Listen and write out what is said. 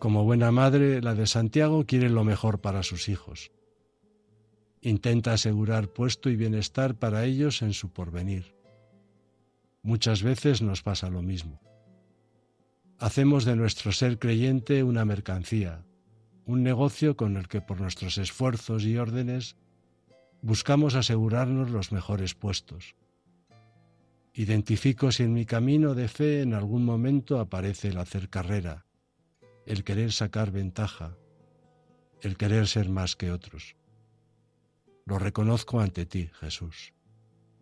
Como buena madre, la de Santiago quiere lo mejor para sus hijos. Intenta asegurar puesto y bienestar para ellos en su porvenir. Muchas veces nos pasa lo mismo. Hacemos de nuestro ser creyente una mercancía, un negocio con el que por nuestros esfuerzos y órdenes buscamos asegurarnos los mejores puestos. Identifico si en mi camino de fe en algún momento aparece el hacer carrera, el querer sacar ventaja, el querer ser más que otros. Lo reconozco ante ti, Jesús.